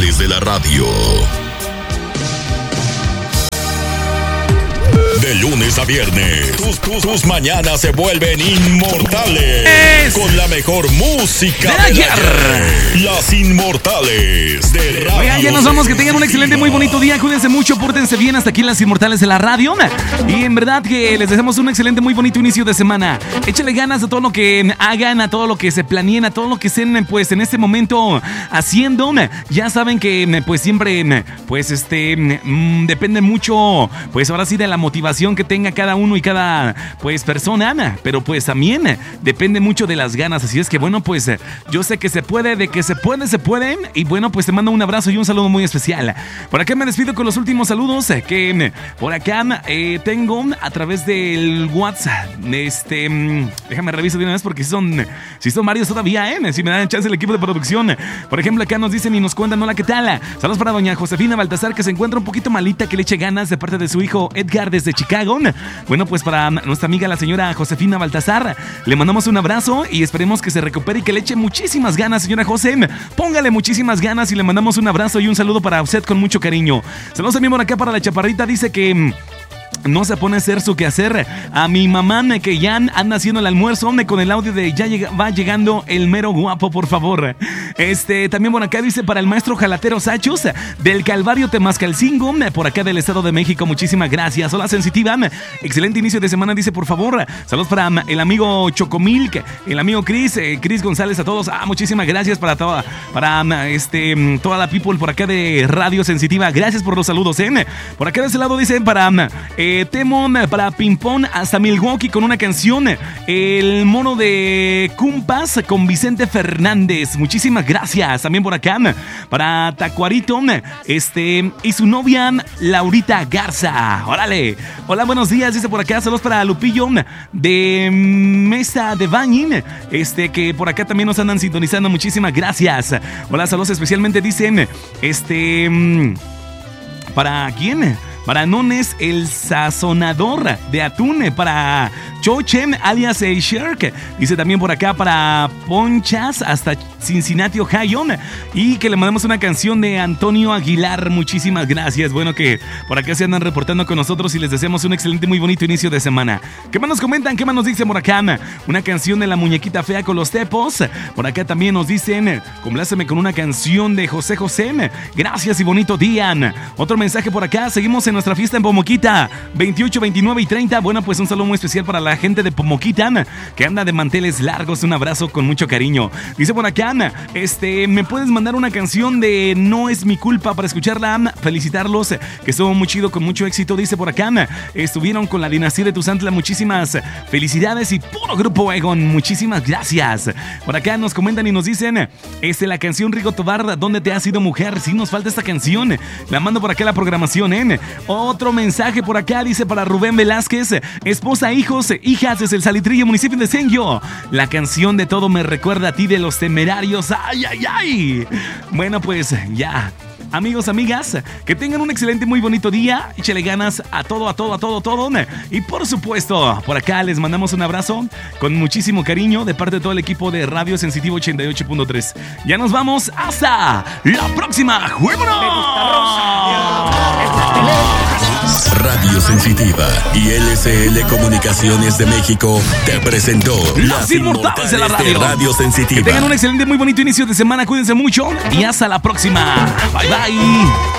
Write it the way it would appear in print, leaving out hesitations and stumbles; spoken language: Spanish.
inmortales de la radio. De lunes a viernes, tus mañanas se vuelven inmortales. Con la mejor música de ayer. Las Inmortales de Radio. Oigan, ya nos vamos, que tengan un excelente, muy bonito día. Cuídense mucho, pórtense bien. Hasta aquí Las Inmortales de la radio. Y en verdad que les deseamos un excelente, muy bonito inicio de semana. Échale ganas a todo lo que hagan, a todo lo que se planeen, a todo lo que estén pues en este momento haciendo. Ya saben que pues siempre pues depende mucho, pues ahora sí, de la motivación que tenga cada uno y cada pues persona, pero pues también depende mucho de las ganas. Así es que bueno, pues yo sé que se puede, de que se puede. Y bueno, pues te mando un abrazo y un saludo muy especial. Por acá me despido con los últimos saludos que por acá tengo a través del WhatsApp. Déjame revisar de una vez porque si son varios todavía, si me dan chance el equipo de producción. Por ejemplo, acá nos dicen y nos cuentan: hola, ¿qué tal? Saludos para doña Josefina Baltasar, que se encuentra un poquito malita, que le eche ganas, de parte de su hijo Edgar desde Chicago. Bueno, pues para nuestra amiga la señora Josefina Baltasar, le mandamos un abrazo y esperemos que se recupere y que le eche muchísimas ganas, señora José. Póngale muchísimas ganas y le mandamos un abrazo y un saludo para usted con mucho cariño. Saludos también por acá para la chaparrita, dice que no se pone a hacer su quehacer. A mi mamá, que ya anda haciendo el almuerzo, con el audio de ya va llegando el mero guapo, por favor. También por acá dice para el maestro Jalatero Sachos del Calvario Temascalcingo, por acá del Estado de México, muchísimas gracias. Hola, sensitiva, excelente inicio de semana, dice, por favor. Saludos para el amigo Chocomilk, el amigo Chris González, a todos. Muchísimas gracias para toda la people por acá de Radio Sensitiva. Gracias por los saludos, Por acá de ese lado dice para Temón, para Pimpón hasta Milwaukee, con una canción, El Mono de Cumpas, con Vicente Fernández. Muchísimas gracias. También por acá para Tacuarito y su novia Laurita Garza. Órale. Hola, buenos días, dice por acá. Saludos para Lupillo de Mesa de Bañín, que por acá también nos andan sintonizando. Muchísimas gracias. Hola, saludos especialmente, dicen ¿para quién? Para Nones, el sazonador de atún. Para Chochem, alias Shark. Dice también por acá para Ponchas hasta Cincinnati, Ohio. Y que le mandamos una canción de Antonio Aguilar. Muchísimas gracias. Bueno, que por acá se andan reportando con nosotros y les deseamos un excelente, muy bonito inicio de semana. ¿Qué más nos comentan? ¿Qué más nos dicen por acá? Una canción de La Muñequita Fea con los Tepos. Por acá también nos dicen: compláceme con una canción de José José. Gracias y bonito día. Otro mensaje por acá. Seguimos en nuestra fiesta en Pomoquita, 28, 29 y 30. Bueno, pues un saludo muy especial para la gente de Pomoquita, que anda de manteles largos. Un abrazo con mucho cariño. Dice por acá, ¿me puedes mandar una canción de No es mi culpa para escucharla? Felicitarlos, que estuvo muy chido, con mucho éxito. Dice por acá, estuvieron con la dinastía de Tuzantla. Muchísimas felicidades y puro grupo Egon. Muchísimas gracias. Por acá nos comentan y nos dicen, la canción Rigo Tobar, ¿dónde te has ido, mujer? Sí, nos falta esta canción. La mando por acá a la programación, Otro mensaje por acá, dice para Rubén Velázquez: esposa, hijos, hijas, desde el Salitrillo, municipio de Senjo. La canción de Todo me recuerda a ti, de Los Temerarios. ¡Ay, ay, ay! Bueno, pues ya. Amigos, amigas, que tengan un excelente, muy bonito día. Échale ganas a todo. Y por supuesto, por acá les mandamos un abrazo con muchísimo cariño de parte de todo el equipo de Radio Sensitivo 88.3. Ya nos vamos, hasta la próxima. ¡Vámonos! Radio Sensitiva y LSL Comunicaciones de México te presentó Las Inmortales de la radio. Radio Sensitiva. Que tengan un excelente, muy bonito inicio de semana. Cuídense mucho y hasta la próxima. Bye, bye.